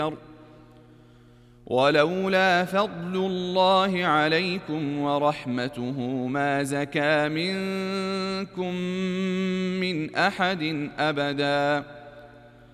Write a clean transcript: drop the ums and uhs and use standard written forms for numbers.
ولولا فضل الله عليكم ورحمته ما زكى منكم من أحد أبدا